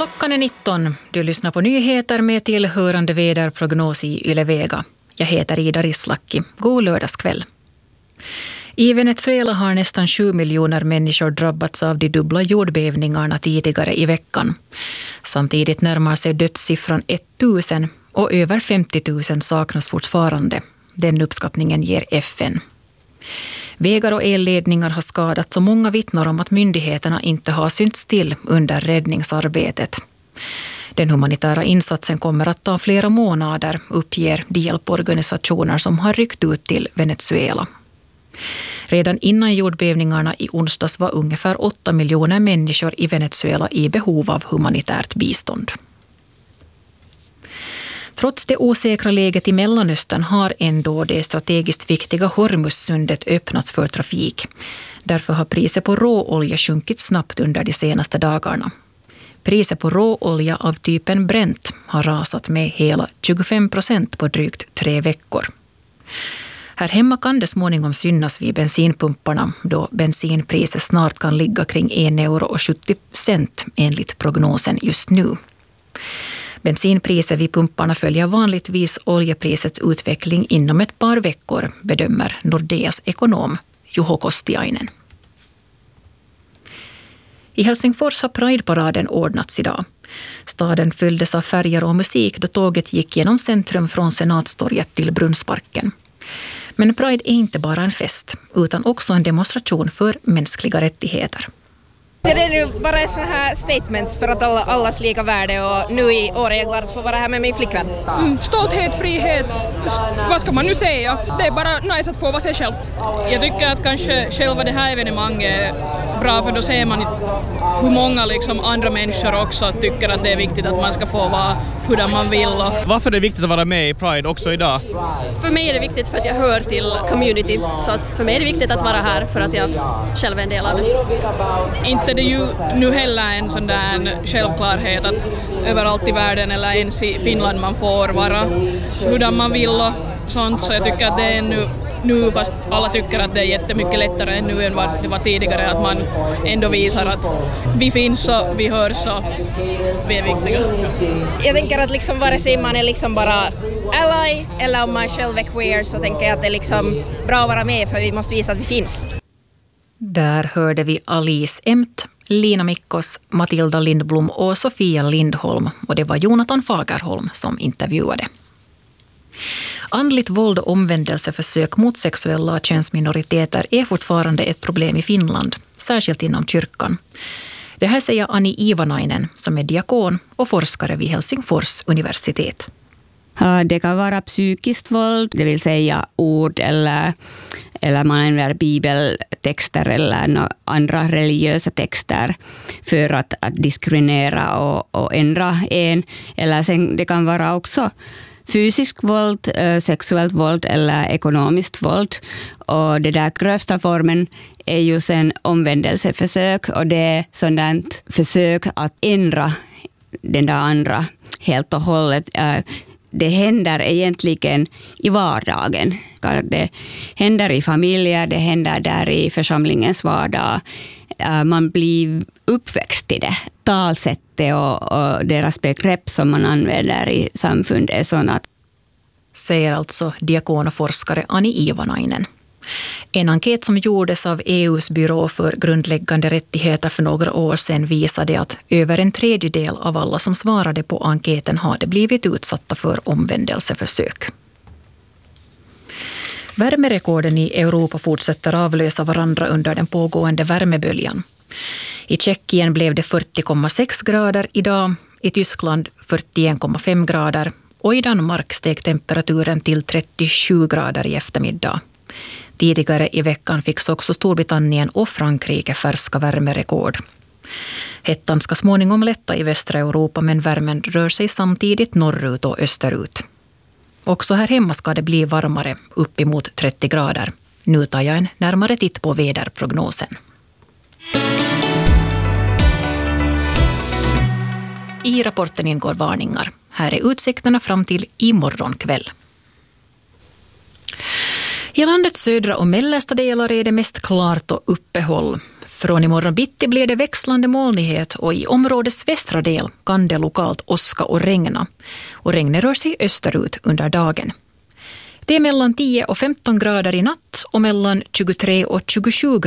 Klockan är 19. Du lyssnar på nyheter med tillhörande väderprognos i Yle Vega. Jag heter Ida Rislaki. God lördagskväll. I Venezuela har nästan 7 miljoner människor drabbats av de dubbla jordbävningarna tidigare i veckan. Samtidigt närmar sig dödssiffran 1000 och över 50 000 saknas fortfarande. Den uppskattningen ger FN. Vägar och elledningar har skadats och många vittnar om att myndigheterna inte har synts till under räddningsarbetet. Den humanitära insatsen kommer att ta flera månader, uppger de hjälporganisationer som har ryckt ut till Venezuela. Redan innan jordbävningarna i onsdags var ungefär 8 miljoner människor i Venezuela i behov av humanitärt bistånd. Trots det osäkra läget i Mellanöstern har ändå det strategiskt viktiga Hormuzsundet öppnats för trafik. Därför har priset på råolja sjunkit snabbt under de senaste dagarna. Priset på råolja av typen Brent har rasat med hela 25% på drygt 3 veckor. Här hemma kan det småningom synas vid bensinpumparna då bensinpriset snart kan ligga kring 1,70 € enligt prognosen just nu. Bensinpriset vid pumparna följer vanligtvis oljeprisets utveckling inom ett par veckor, bedömer Nordeas ekonom Juho Kostiainen. I Helsingfors har Pride-paraden ordnats idag. Staden fylldes av färger och musik då tåget gick genom centrum från Senatstorget till Brunnsparken. Men Pride är inte bara en fest, utan också en demonstration för mänskliga rättigheter. Det är nu bara ett sån här statement för att allas lika värde, och nu i år är jag glad att få vara här med min flickvän. Stolthet, frihet, vad ska man nu säga? Det är bara nice att få vara sig själv. Jag tycker att kanske själva det här evenemanget är bra, för då ser man hur många andra människor också tycker att det är viktigt att man ska få vara hur man vill. Varför är det viktigt att vara med i Pride också idag? För mig är det viktigt för att jag hör till community, så att för mig är det viktigt att vara här för att jag själv är en del av det. Inte det ju nu heller en sån där självklarhet att överallt i världen eller ens i Finland man får vara hur man vill och sånt, så jag tycker att det är nu fast alla tycker att det är jättemycket lättare än nu än vad det var tidigare, att man ändå visar att vi finns och vi hörs och vi är viktiga. Jag tänker att vare sig man är bara ally eller om man själv är queer, så tänker jag att det är bra att vara med, för vi måste visa att vi finns. Där hörde vi Alice Emt, Lina Mikkos, Matilda Lindblom och Sofia Lindholm, och det var Jonathan Fagerholm som intervjuade. Andligt våld och omvändelseförsök mot sexuella könsminoriteter är fortfarande ett problem i Finland, särskilt inom kyrkan. Det här säger Anni Ivanainen som är diakon och forskare vid Helsingfors universitet. Det kan vara psykiskt våld, det vill säga ord eller man använder bibeltexter eller andra religiösa texter för att diskriminera och ändra en. Eller sen, det kan vara också fysiskt våld, sexuellt våld eller ekonomiskt våld. Och det där grövsta formen är ju sen omvändelseförsök, och det är sådant försök att ändra den där andra helt och hållet. Det händer egentligen i vardagen. Det händer i familjer, det händer där i församlingens vardag. Man blir uppväxt i det. Talsättet och deras begrepp som man använder i samfundet är sådana. Säger alltså diakon och forskare Anni Ivanainen. En enkät som gjordes av EUs byrå för grundläggande rättigheter för några år sedan visade att över 1/3 av alla som svarade på enkäten hade blivit utsatta för omvändelseförsök. Värmerekorden i Europa fortsätter avlösa varandra under den pågående värmeböljan. I Tjeckien blev det 40,6 grader idag, i Tyskland 41,5 grader och i Danmark steg temperaturen till 37 grader i eftermiddag. Tidigare i veckan fick också Storbritannien och Frankrike färska värmerekord. Hettan ska småningom lätta i västra Europa, men värmen rör sig samtidigt norrut och österut. Också här hemma ska det bli varmare, uppemot 30 grader. Nu tar jag en närmare titt på väderprognosen. I rapporten ingår varningar. Här är utsikterna fram till imorgon kväll. I landets södra och mellersta delar är det mest klart och uppehåll. Från imorgon bitti blir det växlande molnighet och i områdets västra del kan det lokalt åska och regna. Och regnet rör sig österut under dagen. Det är mellan 10 och 15 grader i natt och mellan 23 och 27 grader